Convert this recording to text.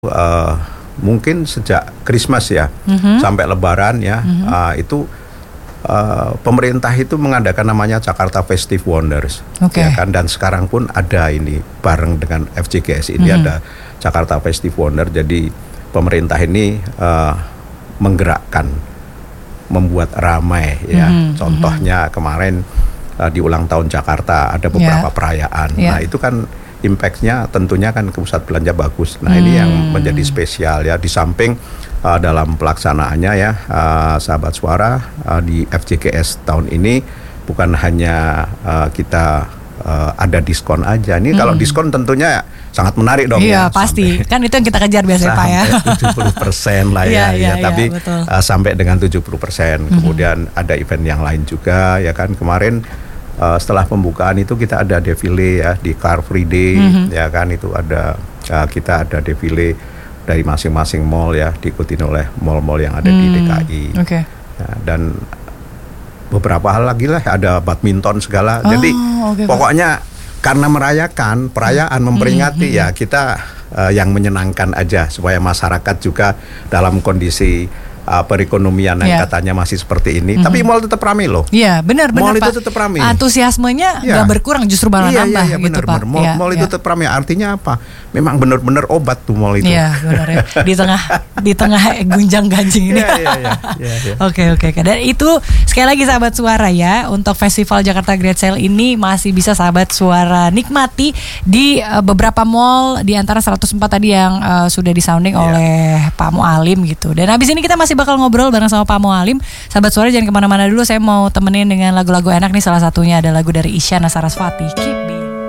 Mungkin sejak Christmas ya, sampai Lebaran ya, itu pemerintah itu mengadakan namanya Jakarta Festive Wonders, ya kan, dan sekarang pun ada ini bareng dengan FJGS ini ada Jakarta Festive Wonder. Jadi pemerintah ini menggerakkan, membuat ramai ya. Contohnya kemarin di ulang tahun Jakarta ada beberapa perayaan. Nah itu kan impact-nya tentunya kan ke pusat belanja bagus. Nah ini yang menjadi spesial ya. Di samping dalam pelaksanaannya ya, sahabat suara, di FJGS tahun ini bukan hanya kita ada diskon aja. Ini kalau diskon tentunya sangat menarik dong. Iya pasti, kan itu yang kita kejar biasanya Pak ya. 70% lah ya, tapi sampai dengan 70%. Kemudian ada event yang lain juga ya kan. Kemarin setelah pembukaan itu kita ada defile ya di Car Free Day, ya kan, itu ada kita ada defile dari masing-masing mall ya, diikuti oleh mall-mall yang ada di DKI. Ya, dan beberapa hal lagi lah, ada badminton segala. Jadi pokoknya karena merayakan perayaan, memperingati ya, kita yang menyenangkan aja supaya masyarakat juga dalam kondisi perekonomian yang katanya masih seperti ini, tapi mall tetap ramai loh. Iya benar mall Pak. Itu tetap ramai. Antusiasmenya nggak berkurang, justru malah nambah gitu benar, Pak. Mall itu tetap ramai. Artinya apa? Memang benar-benar obat tuh mall itu. Iya benar ya. Di tengah gunjang-ganjing ini. Oke. Dan itu sekali lagi sahabat suara ya, untuk Festival Jakarta Great Sale ini masih bisa sahabat suara nikmati di beberapa mall di antara 104 tadi yang sudah disounding oleh Pak Mualim gitu. Dan habis ini kita masih bakal ngobrol bareng sama Pak Mualim. Sahabat suara jangan kemana-mana dulu, saya mau temenin dengan lagu-lagu enak nih. Salah satunya ada lagu dari Isyana Sarasvati.